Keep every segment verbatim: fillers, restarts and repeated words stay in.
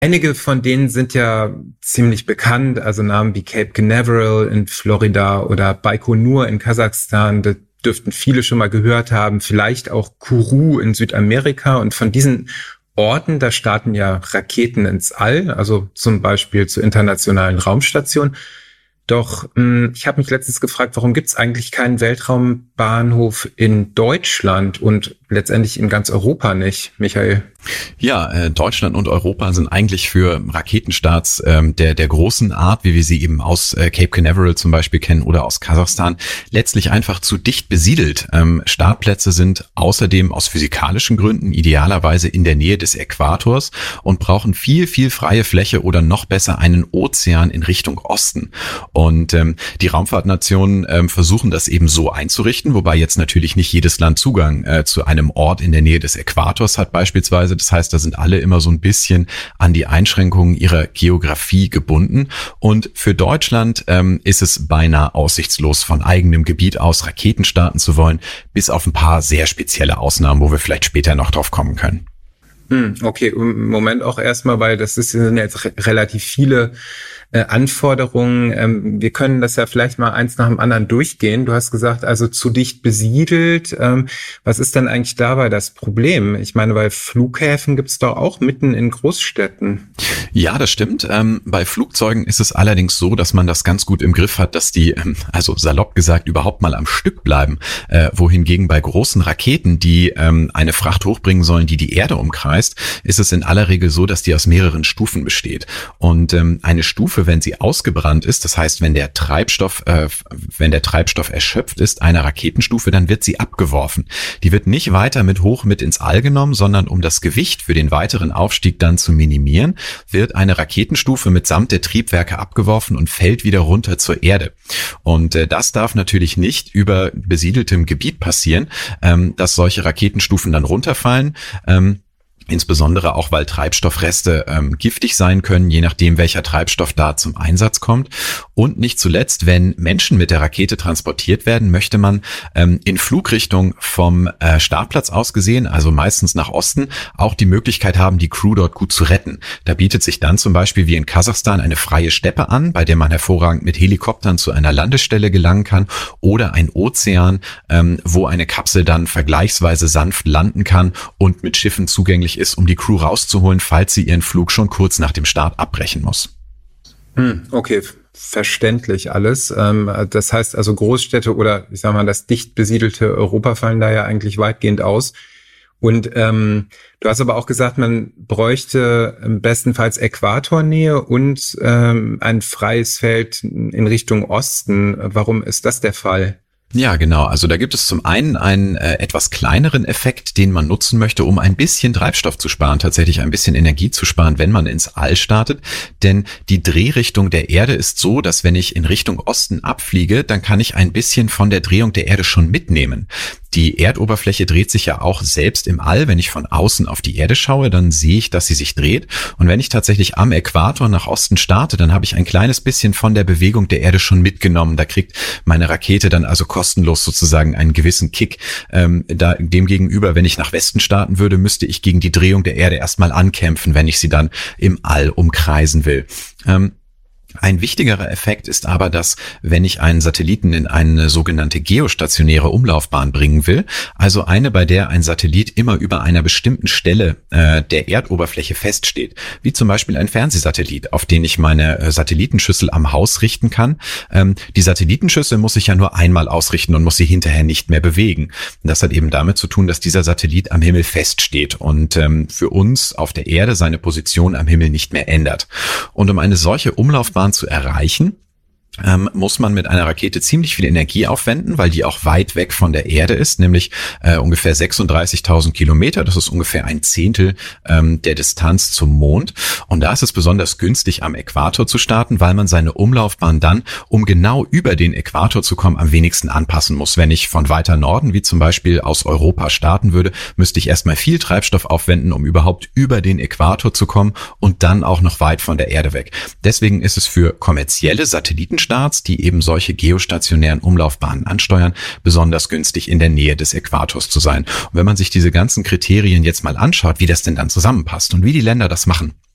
Einige von denen sind ja ziemlich bekannt, also Namen wie Cape Canaveral in Florida oder Baikonur in Kasachstan, das dürften viele schon mal gehört haben, vielleicht auch Kourou in Südamerika. Und von diesen Orten, da starten ja Raketen ins All, also zum Beispiel zur internationalen Raumstation. Doch mh, ich habe mich letztens gefragt, warum gibt es eigentlich keinen Weltraumbahnhof in Deutschland und letztendlich in ganz Europa nicht, Michael? Ja, äh, Deutschland und Europa sind eigentlich für Raketenstarts ähm, der der großen Art, wie wir sie eben aus äh, Cape Canaveral zum Beispiel kennen oder aus Kasachstan, letztlich einfach zu dicht besiedelt. Ähm, Startplätze sind außerdem aus physikalischen Gründen idealerweise in der Nähe des Äquators und brauchen viel, viel freie Fläche oder noch besser einen Ozean in Richtung Osten. Und ähm, die Raumfahrtnationen ähm, versuchen das eben so einzurichten, wobei jetzt natürlich nicht jedes Land Zugang äh, zu einem Ort in der Nähe des Äquators hat beispielsweise. Das heißt, da sind alle immer so ein bisschen an die Einschränkungen ihrer Geografie gebunden. Und für Deutschland ähm, ist es beinahe aussichtslos, von eigenem Gebiet aus Raketen starten zu wollen, bis auf ein paar sehr spezielle Ausnahmen, wo wir vielleicht später noch drauf kommen können. Okay, im Moment auch erstmal, weil das ist, sind jetzt re- relativ viele äh, Anforderungen. Ähm, wir können das ja vielleicht mal eins nach dem anderen durchgehen. Du hast gesagt, also zu dicht besiedelt. Ähm, was ist denn eigentlich dabei das Problem? Ich meine, bei Flughäfen gibt's doch auch mitten in Großstädten. Ja, das stimmt. Ähm, bei Flugzeugen ist es allerdings so, dass man das ganz gut im Griff hat, dass die, ähm, also salopp gesagt, überhaupt mal am Stück bleiben. Äh, wohingegen bei großen Raketen, die ähm, eine Fracht hochbringen sollen, die die Erde umkreist, ist es in aller Regel so, dass die aus mehreren Stufen besteht. Und ähm, eine Stufe, wenn sie ausgebrannt ist, das heißt, wenn der Treibstoff, äh, wenn der Treibstoff erschöpft ist, einer Raketenstufe, dann wird sie abgeworfen. Die wird nicht weiter mit hoch mit ins All genommen, sondern um das Gewicht für den weiteren Aufstieg dann zu minimieren, wird eine Raketenstufe mitsamt der Triebwerke abgeworfen und fällt wieder runter zur Erde. Und äh, das darf natürlich nicht über besiedeltem Gebiet passieren, ähm, dass solche Raketenstufen dann runterfallen. Ähm, Insbesondere auch, weil Treibstoffreste ähm, giftig sein können, je nachdem, welcher Treibstoff da zum Einsatz kommt. Und nicht zuletzt, wenn Menschen mit der Rakete transportiert werden, möchte man ähm, in Flugrichtung vom äh, Startplatz aus gesehen, also meistens nach Osten, auch die Möglichkeit haben, die Crew dort gut zu retten. Da bietet sich dann zum Beispiel wie in Kasachstan eine freie Steppe an, bei der man hervorragend mit Helikoptern zu einer Landestelle gelangen kann, oder ein Ozean, ähm, wo eine Kapsel dann vergleichsweise sanft landen kann und mit Schiffen zugänglich ist, um die Crew rauszuholen, falls sie ihren Flug schon kurz nach dem Start abbrechen muss. Hm, okay, verständlich alles. Ähm, das heißt also Großstädte oder ich sag mal das dicht besiedelte Europa fallen da ja eigentlich weitgehend aus. Und ähm, du hast aber auch gesagt, man bräuchte bestenfalls Äquatornähe und ähm, ein freies Feld in Richtung Osten. Warum ist das der Fall? Ja, genau. Also da gibt es zum einen einen äh, etwas kleineren Effekt, den man nutzen möchte, um ein bisschen Treibstoff zu sparen, tatsächlich ein bisschen Energie zu sparen, wenn man ins All startet. Denn die Drehrichtung der Erde ist so, dass wenn ich in Richtung Osten abfliege, dann kann ich ein bisschen von der Drehung der Erde schon mitnehmen. Die Erdoberfläche dreht sich ja auch selbst im All. Wenn ich von außen auf die Erde schaue, dann sehe ich, dass sie sich dreht. Und wenn ich tatsächlich am Äquator nach Osten starte, dann habe ich ein kleines bisschen von der Bewegung der Erde schon mitgenommen. Da kriegt meine Rakete dann also kostenlos sozusagen einen gewissen Kick. Ähm, da, demgegenüber, wenn ich nach Westen starten würde, müsste ich gegen die Drehung der Erde erstmal ankämpfen, wenn ich sie dann im All umkreisen will. Ähm, Ein wichtigerer Effekt ist aber, dass wenn ich einen Satelliten in eine sogenannte geostationäre Umlaufbahn bringen will, also eine, bei der ein Satellit immer über einer bestimmten Stelle äh, der Erdoberfläche feststeht, wie zum Beispiel ein Fernsehsatellit, auf den ich meine äh, Satellitenschüssel am Haus richten kann. Ähm, die Satellitenschüssel muss ich ja nur einmal ausrichten und muss sie hinterher nicht mehr bewegen. Und das hat eben damit zu tun, dass dieser Satellit am Himmel feststeht und ähm, für uns auf der Erde seine Position am Himmel nicht mehr ändert. Und um eine solche Umlaufbahn zu erreichen, ähm, muss man mit einer Rakete ziemlich viel Energie aufwenden, weil die auch weit weg von der Erde ist, nämlich äh, ungefähr sechsunddreißigtausend Kilometer. Das ist ungefähr ein Zehntel ähm, der Distanz zum Mond. Und da ist es besonders günstig, am Äquator zu starten, weil man seine Umlaufbahn dann, um genau über den Äquator zu kommen, am wenigsten anpassen muss. Wenn ich von weiter Norden, wie zum Beispiel aus Europa, starten würde, müsste ich erstmal viel Treibstoff aufwenden, um überhaupt über den Äquator zu kommen und dann auch noch weit von der Erde weg. Deswegen ist es für kommerzielle Satelliten Starts, die eben solche geostationären Umlaufbahnen ansteuern, besonders günstig in der Nähe des Äquators zu sein. Und wenn man sich diese ganzen Kriterien jetzt mal anschaut, wie das denn dann zusammenpasst und wie die Länder das machen,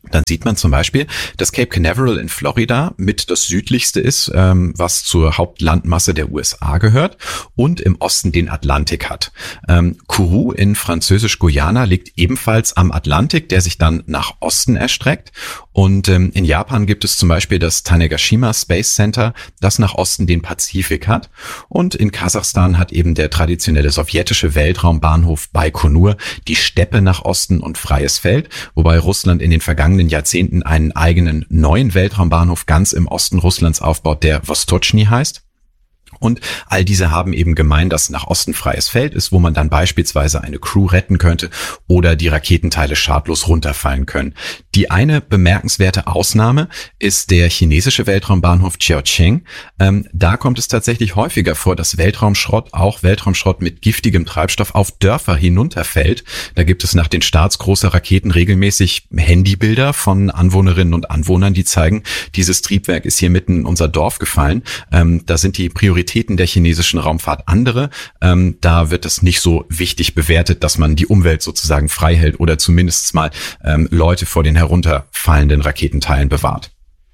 dann sieht man zum Beispiel, dass Cape Canaveral in Florida mit das südlichste ist, ähm, was zur Hauptlandmasse der U S A gehört und im Osten den Atlantik hat. Ähm, Kourou in Französisch-Guyana liegt ebenfalls am Atlantik, der sich dann nach Osten erstreckt. Und ähm, in Japan gibt es zum Beispiel das Tanegashima Space Center, das nach Osten den Pazifik hat. Und in Kasachstan hat eben der traditionelle sowjetische Weltraumbahnhof Baikonur die Steppe nach Osten und freies Feld, wobei Russland in den vergangenen Jahrzehnten einen eigenen neuen Weltraumbahnhof ganz im Osten Russlands aufbaut, der Vostochny heißt. Und all diese haben eben gemein, dass nach Osten freies Feld ist, wo man dann beispielsweise eine Crew retten könnte oder die Raketenteile schadlos runterfallen können. Die eine bemerkenswerte Ausnahme ist der chinesische Weltraumbahnhof Jiaocheng. Ähm, da kommt es tatsächlich häufiger vor, dass Weltraumschrott, auch Weltraumschrott mit giftigem Treibstoff, auf Dörfer hinunterfällt. Da gibt es nach den Starts großer Raketen regelmäßig Handybilder von Anwohnerinnen und Anwohnern, die zeigen, dieses Triebwerk ist hier mitten in unser Dorf gefallen. Ähm, da sind die Prioritäten der chinesischen Raumfahrt andere. Ähm, da wird es nicht so wichtig bewertet, dass man die Umwelt sozusagen frei hält oder zumindest mal ähm, Leute vor den herunterfallenden Raketenteilen bewahrt.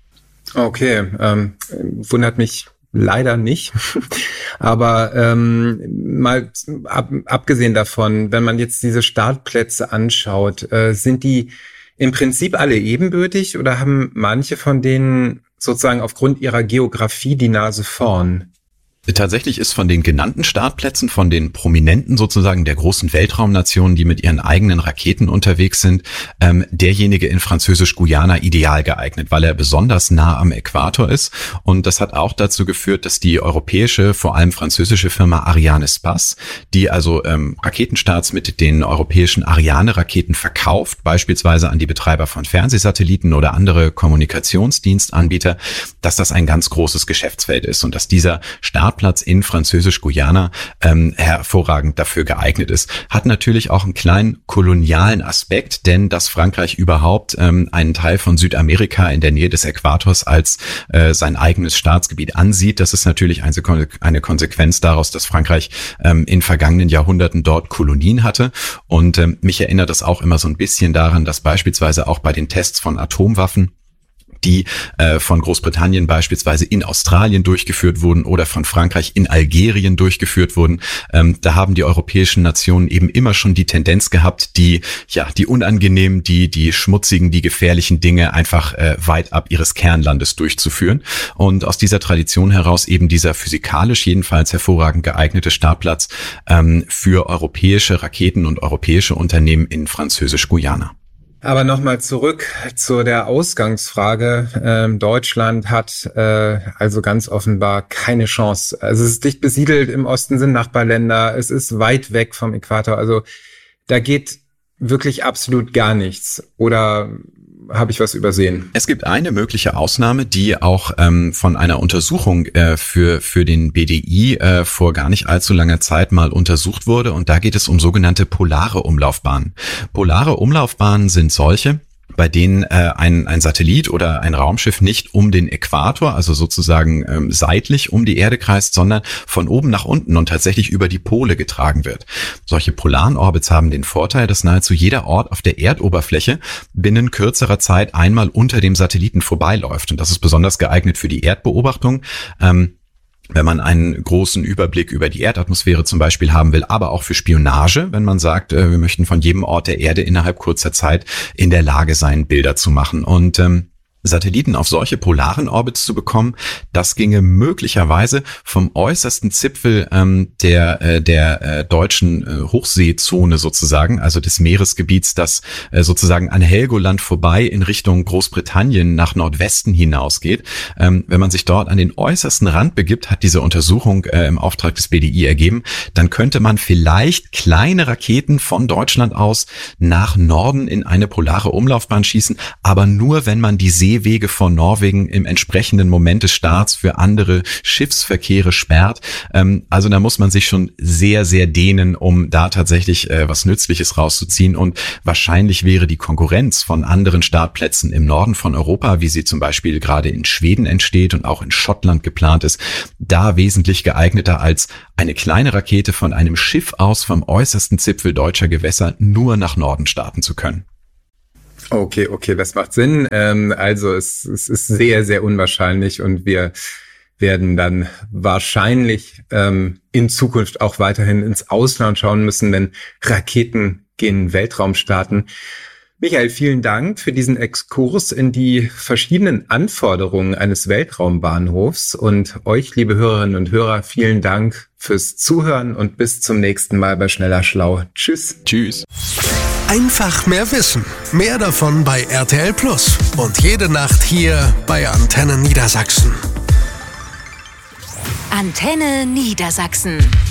Okay, ähm, wundert mich leider nicht. Aber ähm, mal ab, abgesehen davon, wenn man jetzt diese Startplätze anschaut, äh, sind die im Prinzip alle ebenbürtig oder haben manche von denen sozusagen aufgrund ihrer Geografie die Nase vorn? Tatsächlich ist von den genannten Startplätzen, von den Prominenten sozusagen der großen Weltraumnationen, die mit ihren eigenen Raketen unterwegs sind, ähm, derjenige in Französisch-Guyana ideal geeignet, weil er besonders nah am Äquator ist. Und das hat auch dazu geführt, dass die europäische, vor allem französische Firma Arianespace, die also ähm, Raketenstarts mit den europäischen Ariane-Raketen verkauft, beispielsweise an die Betreiber von Fernsehsatelliten oder andere Kommunikationsdienstanbieter, dass das ein ganz großes Geschäftsfeld ist und dass dieser Startplatz in Französisch-Guyana ähm, hervorragend dafür geeignet ist. Hat natürlich auch einen kleinen kolonialen Aspekt, denn dass Frankreich überhaupt ähm, einen Teil von Südamerika in der Nähe des Äquators als äh, sein eigenes Staatsgebiet ansieht, das ist natürlich eine, eine Konsequenz daraus, dass Frankreich ähm, in vergangenen Jahrhunderten dort Kolonien hatte. Und ähm, mich erinnert das auch immer so ein bisschen daran, dass beispielsweise auch bei den Tests von Atomwaffen, die äh, von Großbritannien beispielsweise in Australien durchgeführt wurden oder von Frankreich in Algerien durchgeführt wurden. Ähm, da haben die europäischen Nationen eben immer schon die Tendenz gehabt, die ja die unangenehmen, die die schmutzigen, die gefährlichen Dinge einfach äh, weit ab ihres Kernlandes durchzuführen. Und aus dieser Tradition heraus eben dieser physikalisch jedenfalls hervorragend geeignete Startplatz ähm, für europäische Raketen und europäische Unternehmen in Französisch-Guyana. Aber nochmal zurück zu der Ausgangsfrage. Ähm, Deutschland hat äh, also ganz offenbar keine Chance. Also es ist dicht besiedelt, im Osten sind Nachbarländer, es ist weit weg vom Äquator. Also da geht wirklich absolut gar nichts. Oder habe ich was übersehen? Es gibt eine mögliche Ausnahme, die auch ähm, von einer Untersuchung äh, für für den B D I äh, vor gar nicht allzu langer Zeit mal untersucht wurde. Und da geht es um sogenannte polare Umlaufbahnen. Polare Umlaufbahnen sind solche, bei denen äh, ein, ein Satellit oder ein Raumschiff nicht um den Äquator, also sozusagen ähm, seitlich um die Erde kreist, sondern von oben nach unten und tatsächlich über die Pole getragen wird. Solche polaren Orbits haben den Vorteil, dass nahezu jeder Ort auf der Erdoberfläche binnen kürzerer Zeit einmal unter dem Satelliten vorbeiläuft. Und das ist besonders geeignet für die Erdbeobachtung. Ähm, wenn man einen großen Überblick über die Erdatmosphäre zum Beispiel haben will, aber auch für Spionage, wenn man sagt, wir möchten von jedem Ort der Erde innerhalb kurzer Zeit in der Lage sein, Bilder zu machen. Und ähm, Satelliten auf solche polaren Orbits zu bekommen, das ginge möglicherweise vom äußersten Zipfel ähm, der äh, der äh, deutschen äh, Hochseezone sozusagen, also des Meeresgebiets, das äh, sozusagen an Helgoland vorbei in Richtung Großbritannien nach Nordwesten hinausgeht. Ähm, wenn man sich dort an den äußersten Rand begibt, hat diese Untersuchung äh, im Auftrag des B D I ergeben, dann könnte man vielleicht kleine Raketen von Deutschland aus nach Norden in eine polare Umlaufbahn schießen, aber nur, wenn man die See Seewege von Norwegen im entsprechenden Moment des Starts für andere Schiffsverkehre sperrt. Ähm, also da muss man sich schon sehr, sehr dehnen, um da tatsächlich äh, was Nützliches rauszuziehen. Und wahrscheinlich wäre die Konkurrenz von anderen Startplätzen im Norden von Europa, wie sie zum Beispiel gerade in Schweden entsteht und auch in Schottland geplant ist, da wesentlich geeigneter als eine kleine Rakete von einem Schiff aus vom äußersten Zipfel deutscher Gewässer nur nach Norden starten zu können. Okay, okay, das macht Sinn. Ähm, also es, es ist sehr, sehr unwahrscheinlich und wir werden dann wahrscheinlich ähm, in Zukunft auch weiterhin ins Ausland schauen müssen, wenn Raketen gen Weltraum starten. Michael, vielen Dank für diesen Exkurs in die verschiedenen Anforderungen eines Weltraumbahnhofs und euch, liebe Hörerinnen und Hörer, vielen Dank fürs Zuhören und bis zum nächsten Mal bei Schneller Schlau. Tschüss. Tschüss. Einfach mehr wissen. Mehr davon bei R T L Plus und jede Nacht hier bei Antenne Niedersachsen. Antenne Niedersachsen.